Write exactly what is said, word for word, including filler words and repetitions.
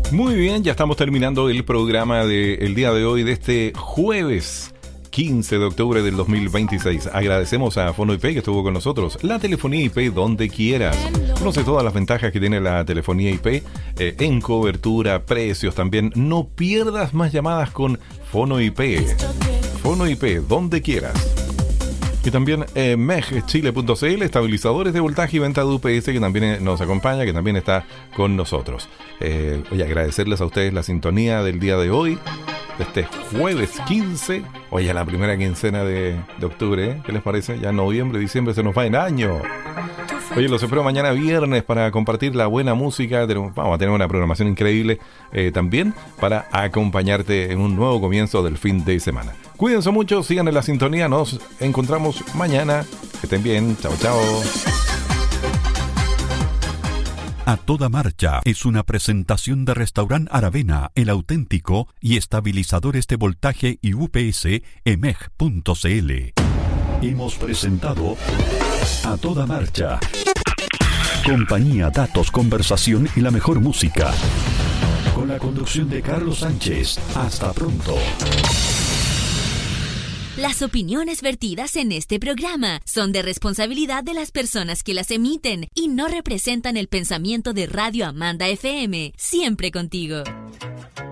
Muy bien, ya estamos terminando el programa del día de hoy, de este jueves quince de octubre del dos mil veintiséis. Agradecemos a Fono I P que estuvo con nosotros. La telefonía I P donde quieras. Conoce todas las ventajas que tiene la telefonía I P eh, en cobertura, precios también. No pierdas más llamadas con Fono I P. Fono I P donde quieras. Y también eh, meg chile punto c l, estabilizadores de voltaje y venta de U P S, que también nos acompaña, que también está con nosotros. Eh, oye, agradecerles a ustedes la sintonía del día de hoy, de este jueves quince. Oye, la primera quincena de, de octubre, ¿eh? ¿Qué les parece? Ya noviembre, diciembre se nos va en año. Oye, los espero mañana viernes para compartir la buena música. Vamos a tener una programación increíble eh, también para acompañarte en un nuevo comienzo del fin de semana. Cuídense mucho, sigan en la sintonía. Nos encontramos mañana. Que estén bien. Chao, chao. A Toda Marcha es una presentación de Restaurant Aravena, el auténtico, y estabilizadores de voltaje y U P S E M E G punto c l. Hemos presentado A Toda Marcha. Compañía, datos, conversación y la mejor música. Con la conducción de Carlos Sánchez. Hasta pronto. Las opiniones vertidas en este programa son de responsabilidad de las personas que las emiten y no representan el pensamiento de Radio Amanda F M. Siempre contigo.